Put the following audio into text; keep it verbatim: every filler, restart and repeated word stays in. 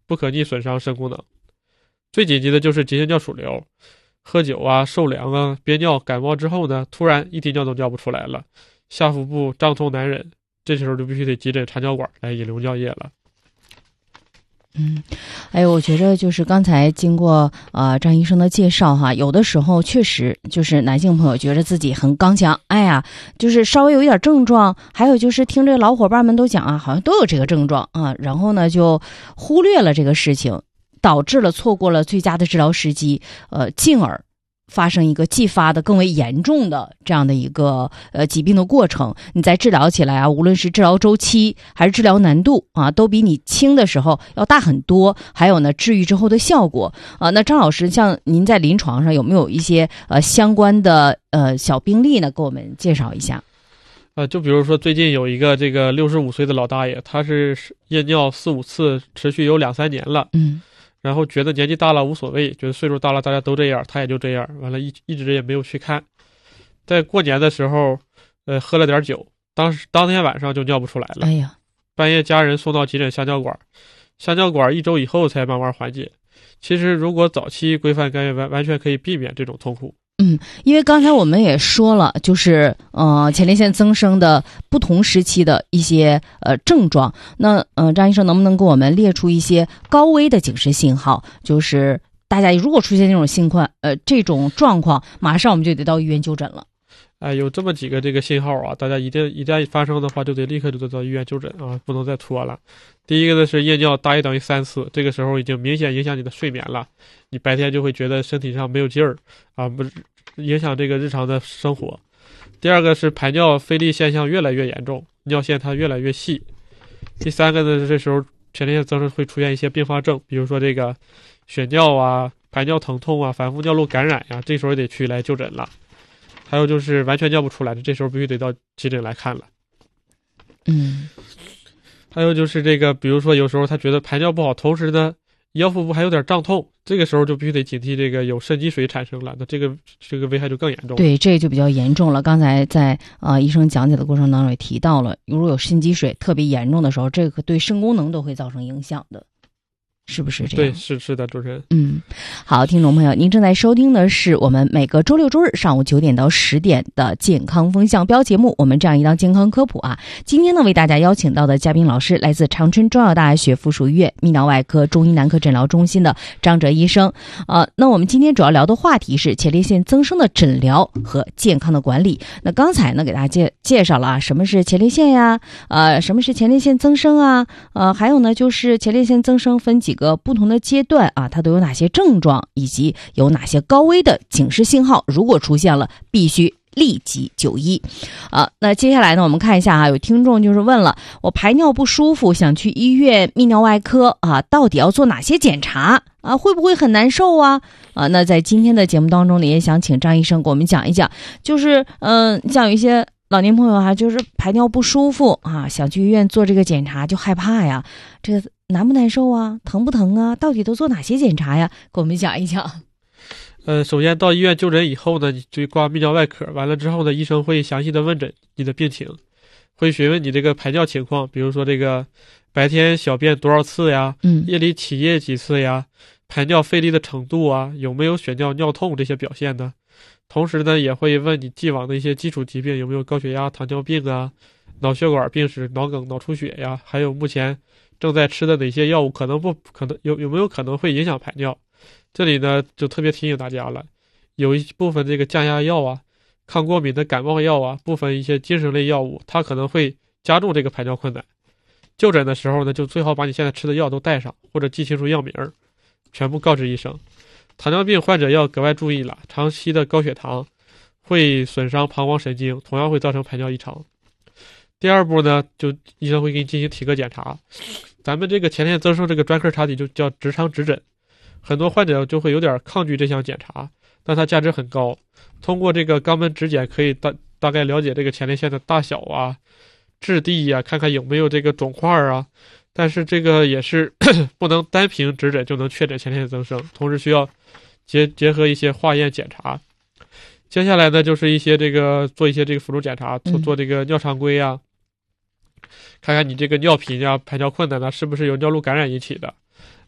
不可逆损伤肾功能。最紧急的就是急性尿属流，喝酒啊、受凉啊、憋尿、感冒之后呢，突然一滴尿都尿不出来了，下腹部胀痛难忍，这时候就必须得急诊插尿管来引流尿液了。 嗯，哎，我觉得就是刚才经过呃张医生的介绍哈，有的时候确实就是男性朋友觉得自己很刚强，哎呀，就是稍微有一点症状，还有就是听这个老伙伴们都讲啊，好像都有这个症状啊，然后呢就忽略了这个事情，导致了错过了最佳的治疗时机，呃，进而发生一个继发的更为严重的这样的一个呃疾病的过程。你在治疗起来啊，无论是治疗周期还是治疗难度啊，都比你轻的时候要大很多。还有呢，治愈之后的效果啊，那张老师，像您在临床上有没有一些呃相关的呃小病例呢？给我们介绍一下。 呃，就比如说最近有一个这个六十五岁的老大爷，他是夜尿四五次，持续有两三年了。 嗯。 然后觉得年纪大了无所谓，觉得岁数大了大家都这样，他也就这样，完了一一直也没有去看。在过年的时候，呃，喝了点酒，当时当天晚上就尿不出来了。 哎呀， 半夜家人送到急诊下尿管，下尿管一周以后才慢慢缓解。其实如果早期规范干预，完完全可以避免这种痛苦。 嗯，因为刚才我们也说了，就是呃前列腺增生的不同时期的一些呃症状。那呃张医生能不能给我们列出一些高危的警示信号？就是大家如果出现这种情况，呃这种状况，马上我们就得到医院就诊了。 哎，有这么几个这个信号啊，大家一定一旦发生的话，就得立刻就得到医院就诊啊，不能再拖了。第一个呢是夜尿大于等于三次，这个时候已经明显影响你的睡眠了，你白天就会觉得身体上没有劲儿啊，不是影响这个日常的生活。第二个是排尿费力现象越来越严重，尿线它越来越细。第三个呢，这时候前列腺增生会出现一些并发症，比如说这个血尿啊、排尿疼痛啊、反复尿路感染呀、啊，这时候也得去来就诊了。还有就是完全尿不出来的，这时候必须得到急诊来看了。 嗯， 还有就是这个，比如说有时候他觉得排尿不好，同时呢腰腹部还有点胀痛，这个时候就必须得警惕这个有肾积水产生了，那这个这个危害就更严重了。 对，这个就比较严重了。刚才在呃医生讲解的过程当中也提到了，如果有肾积水特别严重的时候，这个对肾功能都会造成影响的。是不是这样？ 对，是是的，主持人。 嗯，好，听众朋友，您正在收听的是我们每个周六周日上午九点到十点的健康风向标节目。我们这样一档健康科普啊，今天呢为大家邀请到的嘉宾老师来自长春中药大学附属医院泌尿外科中医男科诊疗中心的张哲医生。呃，那我们今天主要聊的话题是前列腺增生的诊疗和健康的管理。那刚才呢给大家介介绍了啊，什么是前列腺呀？呃，什么是前列腺增生啊？呃，还有呢就是前列腺增生分几个不同的阶段啊，它都有哪些症状，以及有哪些高危的警示信号，如果出现了必须立即就医啊。那接下来呢我们看一下啊，有听众就是问了，我排尿不舒服想去医院泌尿外科啊，到底要做哪些检查啊，会不会很难受啊？啊，那在今天的节目当中呢，也想请张医生给我们讲一讲，就是嗯、呃，像有一些老年朋友哈、啊，就是排尿不舒服啊，想去医院做这个检查就害怕呀，这个难不难受啊？疼不疼啊？到底都做哪些检查呀？给我们讲一讲。 呃，首先到医院就诊以后呢，你就挂泌尿外科，完了之后呢，医生会详细的问诊你的病情，会询问你这个排尿情况，比如说这个白天小便多少次呀， 嗯， 夜里起夜几次呀，排尿费力的程度啊，有没有血尿、尿痛这些表现呢？同时呢，也会问你既往的一些基础疾病，有没有高血压、糖尿病啊，脑血管病史、脑梗、脑出血呀，还有目前正在吃的哪些药物可能不可能有有没有可能会影响排尿？这里呢就特别提醒大家了，有一部分这个降压药啊、抗过敏的感冒药啊、部分一些精神类药物，它可能会加重这个排尿困难。就诊的时候呢，就最好把你现在吃的药都带上，或者记清楚药名，全部告知医生。糖尿病患者要格外注意了，长期的高血糖会损伤膀胱神经，同样会造成排尿异常。第二步呢，就医生会给你进行体格检查。咱们这个前列腺增生这个专科查体就叫直肠指诊，很多患者就会有点抗拒这项检查，但它价值很高。通过这个肛门指检，可以大大概了解这个前列腺的大小啊、质地呀、啊，看看有没有这个肿块啊。但是这个也是不能单凭指诊就能确诊前列腺增生，同时需要结结合一些化验检查。接下来呢，就是一些这个做一些这个辅助检查，做做这个尿常规啊，看看你这个尿频啊、排尿困难啊，是不是有尿路感染引起的。